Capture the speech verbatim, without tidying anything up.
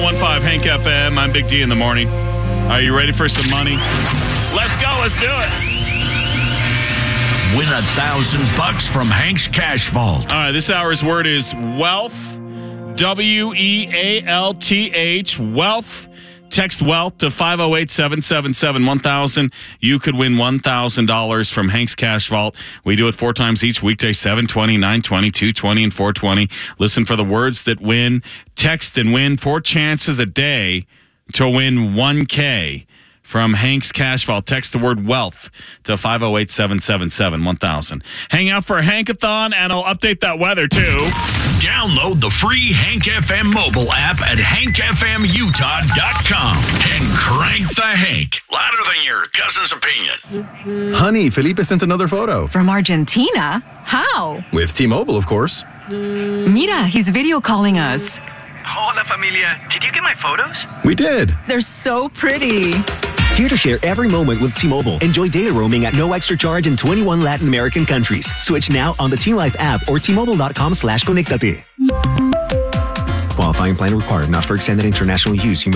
one five Hank F M. I'm Big D in the morning. Are you ready for some money? Let's go. Let's do it. Win a thousand bucks from Hank's Cash Vault. All right. This hour's word is wealth. W E A L T H. Wealth. Text wealth to five oh eight, seven seven seven, one thousand. You could win one thousand dollars from Hank's Cash Vault. We do it four times each weekday, seven twenty, nine twenty, two twenty, and four twenty. Listen for the words that win. Text and win. Four chances a day to win one K from Hank's Cash Vault. Text the word wealth to five oh eight, seven seven seven, one thousand. Hang out for a Hankathon, and I'll update that weather, too. Download the free Hank F M mobile app at hank f m utah dot com and crank the Hank louder than your cousin's opinion. Honey, Felipe sent another photo. From Argentina? How? With T-Mobile, of course. Mira, he's video calling us. Hola, familia. Did you get my photos? We did. They're so pretty. Here to share every moment with T-Mobile. Enjoy data roaming at no extra charge in twenty-one Latin American countries. Switch now on the T-Life app or T-Mobile.com slash conectate. Qualifying plan required. Not for extended international use. You